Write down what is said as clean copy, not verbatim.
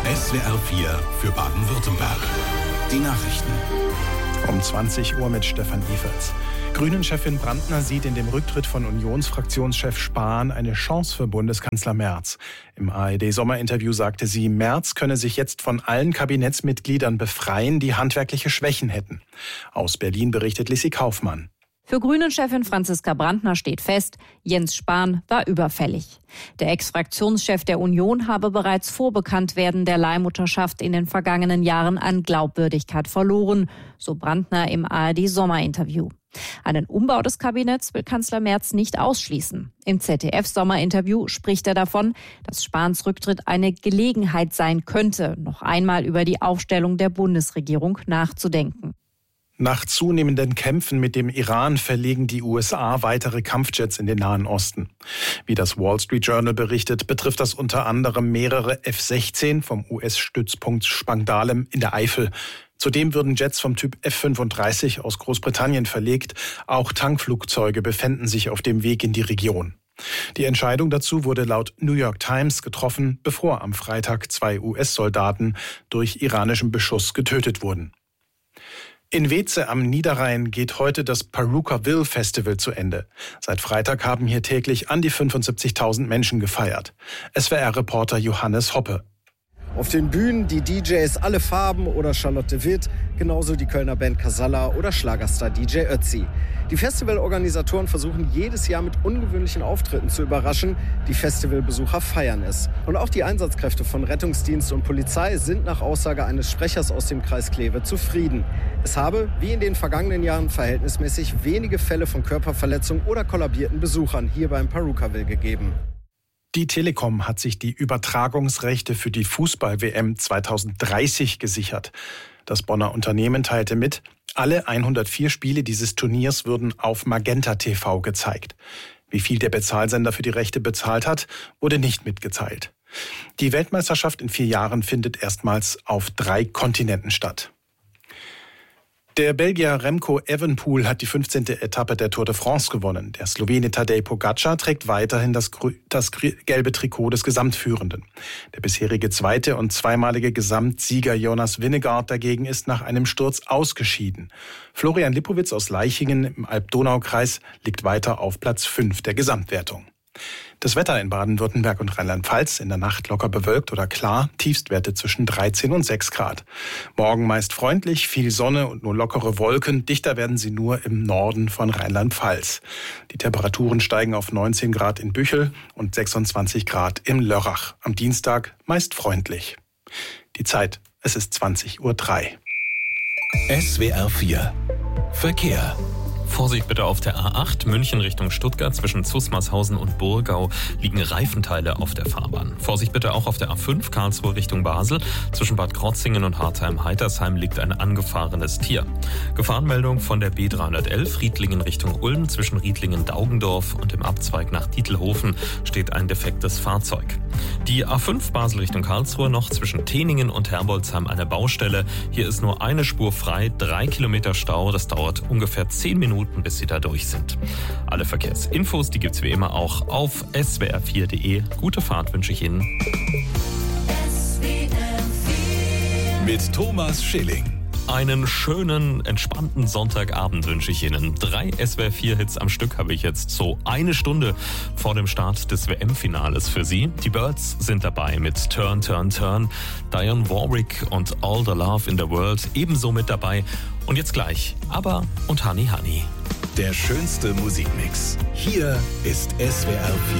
SWR 4 für Baden-Württemberg. Die Nachrichten. Um 20 Uhr mit Stefan Everts. Grünen-Chefin Brandner sieht in dem Rücktritt von Unionsfraktionschef Spahn eine Chance für Bundeskanzler Merz. Im ARD-Sommerinterview sagte sie, Merz könne sich jetzt von allen Kabinettsmitgliedern befreien, die handwerkliche Schwächen hätten. Aus Berlin berichtet Lissi Kaufmann. Für Grünen-Chefin Franziska Brandner steht fest, Jens Spahn war überfällig. Der Ex-Fraktionschef der Union habe bereits vor Bekanntwerden der Leihmutterschaft in den vergangenen Jahren an Glaubwürdigkeit verloren, so Brandner im ARD-Sommerinterview. Einen Umbau des Kabinetts will Kanzler Merz nicht ausschließen. Im ZDF-Sommerinterview spricht er davon, dass Spahns Rücktritt eine Gelegenheit sein könnte, noch einmal über die Aufstellung der Bundesregierung nachzudenken. Nach zunehmenden Kämpfen mit dem Iran verlegen die USA weitere Kampfjets in den Nahen Osten. Wie das Wall Street Journal berichtet, betrifft das unter anderem mehrere F-16 vom US-Stützpunkt Spangdahlem in der Eifel. Zudem würden Jets vom Typ F-35 aus Großbritannien verlegt. Auch Tankflugzeuge befänden sich auf dem Weg in die Region. Die Entscheidung dazu wurde laut New York Times getroffen, bevor am Freitag 2 US-Soldaten durch iranischen Beschuss getötet wurden. In Weeze am Niederrhein geht heute das Purooka-Ville Festival zu Ende. Seit Freitag haben hier täglich an die 75.000 Menschen gefeiert. SWR-Reporter Johannes Hoppe. Auf den Bühnen die DJs Alle Farben oder Charlotte Witt, genauso die Kölner Band Casalla oder Schlagerstar DJ Ötzi. Die Festivalorganisatoren versuchen jedes Jahr mit ungewöhnlichen Auftritten zu überraschen. Die Festivalbesucher feiern es. Und auch die Einsatzkräfte von Rettungsdienst und Polizei sind nach Aussage eines Sprechers aus dem Kreis Kleve zufrieden. Es habe, wie in den vergangenen Jahren, verhältnismäßig wenige Fälle von Körperverletzung oder kollabierten Besuchern hier beim Purooka-Ville gegeben. Die Telekom hat sich die Übertragungsrechte für die Fußball-WM 2030 gesichert. Das Bonner Unternehmen teilte mit, alle 104 Spiele dieses Turniers würden auf Magenta TV gezeigt. Wie viel der Bezahlsender für die Rechte bezahlt hat, wurde nicht mitgeteilt. Die Weltmeisterschaft in 4 Jahren findet erstmals auf 3 Kontinenten statt. Der Belgier Remco Evenepoel hat die 15. Etappe der Tour de France gewonnen. Der Slowene Tadej Pogačar trägt weiterhin das gelbe Trikot des Gesamtführenden. Der bisherige zweite und zweimalige Gesamtsieger Jonas Vingegaard dagegen ist nach einem Sturz ausgeschieden. Florian Lipowitz aus Leichingen im Alb-Donau-Kreis liegt weiter auf Platz 5 der Gesamtwertung. Das Wetter in Baden-Württemberg und Rheinland-Pfalz: in der Nacht locker bewölkt oder klar, Tiefstwerte zwischen 13 und 6 Grad. Morgen meist freundlich, viel Sonne und nur lockere Wolken. Dichter werden sie nur im Norden von Rheinland-Pfalz. Die Temperaturen steigen auf 19 Grad in Büchel und 26 Grad im Lörrach. Am Dienstag meist freundlich. Die Zeit, es ist 20:03 Uhr. SWR 4 Verkehr. Vorsicht bitte auf der A8 München Richtung Stuttgart. Zwischen Zusmarshausen und Burgau liegen Reifenteile auf der Fahrbahn. Vorsicht bitte auch auf der A5 Karlsruhe Richtung Basel. Zwischen Bad Krotzingen und Hartheim-Heitersheim liegt ein angefahrenes Tier. Gefahrenmeldung von der B311 Riedlingen Richtung Ulm. Zwischen Riedlingen-Daugendorf und dem Abzweig nach Dietelhofen steht ein defektes Fahrzeug. Die A5 Basel Richtung Karlsruhe noch zwischen Teningen und Herbolzheim eine Baustelle. Hier ist nur eine Spur frei, 3 Kilometer Stau. Das dauert ungefähr 10 Minuten, bis Sie da durch sind. Alle Verkehrsinfos, die gibt's wie immer auch auf swr4.de. Gute Fahrt wünsche ich Ihnen. Mit Thomas Schilling. Einen schönen, entspannten Sonntagabend wünsche ich Ihnen. 3 SWR4-Hits am Stück habe ich jetzt so eine Stunde vor dem Start des WM-Finales für Sie. Die Birds sind dabei mit Turn, Turn, Turn. Dionne Warwick und All the Love in the World ebenso mit dabei. Und jetzt gleich ABBA und Honey Honey. Der schönste Musikmix. Hier ist SWR 4.